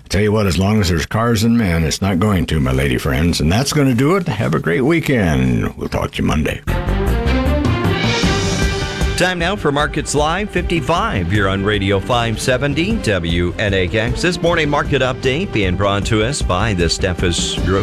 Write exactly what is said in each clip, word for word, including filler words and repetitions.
Tell you what, as long as there's cars and men, it's not going to, my lady friends. And that's going to do it. Have a great weekend. We'll talk to you Monday. Time now for Markets Live fifty-five here on Radio five seventy W N A X. This morning market update being brought to us by the Steffes Group.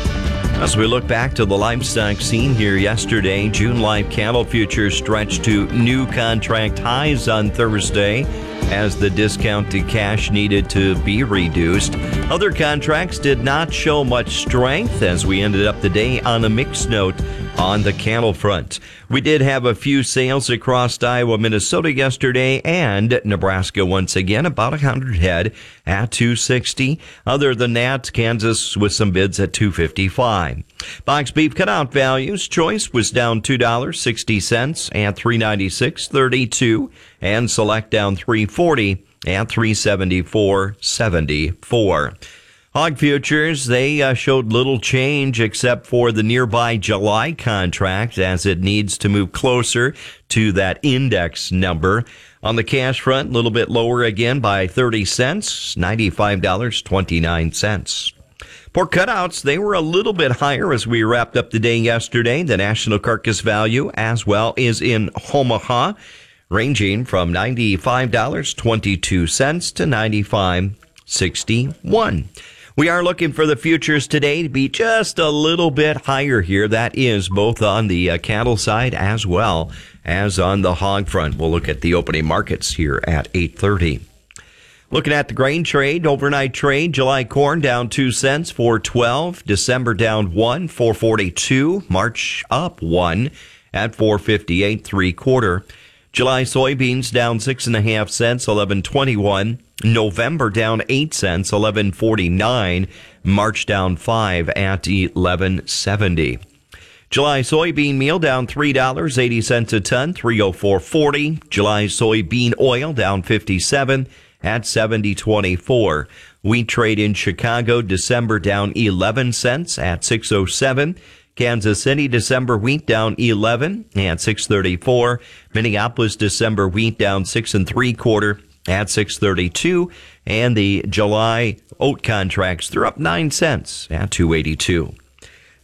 As we look back to the livestock scene here yesterday, June live cattle futures stretched to new contract highs on Thursday as the discount to cash needed to be reduced. Other contracts did not show much strength as we ended up the day on a mixed note on the cattle front. We did have a few sales across Iowa, Minnesota yesterday, and Nebraska once again, about one hundred head at two sixty. Other than that, Kansas with some bids at two fifty-five. Box beef cutout values, choice was down two dollars and sixty cents at three ninety-six thirty-two, and select down three forty at three seventy-four seventy-four. Hog futures, they uh, showed little change except for the nearby July contract as it needs to move closer to that index number. On the cash front, a little bit lower again by thirty cents, ninety-five dollars and twenty-nine cents. Pork cutouts, they were a little bit higher as we wrapped up the day yesterday. The national carcass value as well is in Omaha, ranging from ninety-five dollars and twenty-two cents to ninety-five dollars and sixty-one cents. We are looking for the futures today to be just a little bit higher here. That is both on the uh, cattle side as well as on the hog front. We'll look at the opening markets here at eight thirty. Looking at the grain trade, overnight trade, July corn down two cents, four twelve. December down one, four forty-two. March up one at four fifty-eight, three quarter. July soybeans down six and a half cents, eleven twenty-one. November down eight cents, eleven forty-nine. March down five at eleven seventy. July soybean meal down three dollars and eighty cents a ton, three oh four forty. July soybean oil down fifty-seven at seventy twenty-four. Wheat trade in Chicago, December down eleven cents at six oh seven. Kansas City, December wheat down eleven at six thirty-four. Minneapolis, December wheat down six and three quarter at six thirty-two. And the July oat contracts, they're up nine cents at two eighty-two.